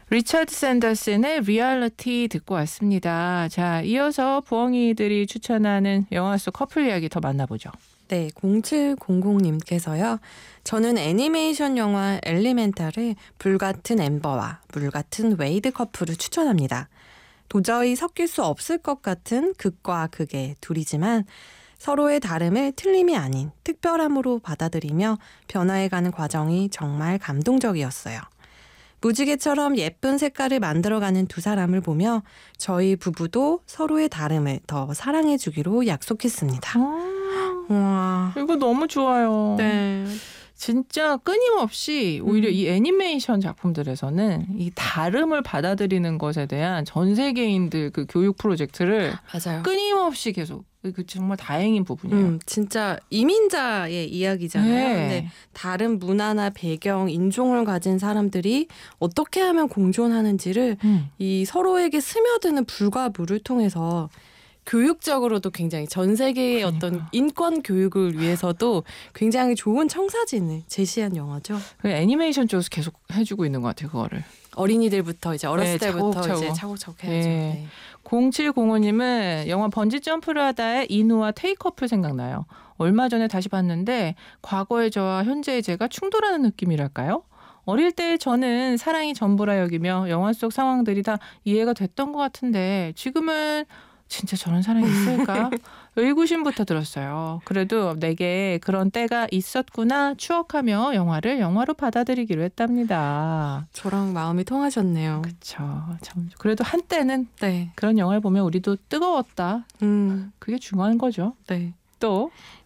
리처드 샌더슨의 리얼리티 듣고 왔습니다. 자, 이어서 부엉이들이 추천하는 영화 속 커플 이야기 더 만나보죠. 네, 0700님께서요. 저는 애니메이션 영화 엘리멘탈의 불같은 엠버와 물같은 웨이드 커플을 추천합니다. 도저히 섞일 수 없을 것 같은 극과 극의 둘이지만 서로의 다름을 틀림이 아닌 특별함으로 받아들이며 변화해가는 과정이 정말 감동적이었어요. 무지개처럼 예쁜 색깔을 만들어가는 두 사람을 보며 저희 부부도 서로의 다름을 더 사랑해주기로 약속했습니다. 와, 이거 너무 좋아요. 네. 진짜 끊임없이 오히려 이 애니메이션 작품들에서는 이 다름을 받아들이는 것에 대한 전 세계인들 그 교육 프로젝트를 맞아요. 끊임없이 계속 그 정말 다행인 부분이에요. 진짜 이민자의 이야기잖아요. 네. 근데 다른 문화나 배경, 인종을 가진 사람들이 어떻게 하면 공존하는지를 이 서로에게 스며드는 불과 물을 통해서 교육적으로도 굉장히 전 세계의 어떤 인권 교육을 위해서도 굉장히 좋은 청사진을 제시한 영화죠. 그 애니메이션 쪽에서 계속 해주고 있는 것 같아요, 그거를. 어린이들부터 이제 어렸을 네, 때부터 차곡차곡. 이제 차곡차곡 해야죠. 네. 네. 0705님은 영화 번지 점프를 하다의 인우와 테이 커플 생각나요. 얼마 전에 다시 봤는데 과거의 저와 현재의 제가 충돌하는 느낌이랄까요? 어릴 때 저는 사랑이 전부라 여기며 영화 속 상황들이 다 이해가 됐던 것 같은데 지금은 진짜 저런 사랑이 있을까? 의구심부터 들었어요. 그래도 내게 그런 때가 있었구나 추억하며 영화를 영화로 받아들이기로 했답니다. 저랑 마음이 통하셨네요. 그렇죠. 참 그래도 한때는 네. 그런 영화를 보면 우리도 뜨거웠다. 그게 중요한 거죠. 네. 또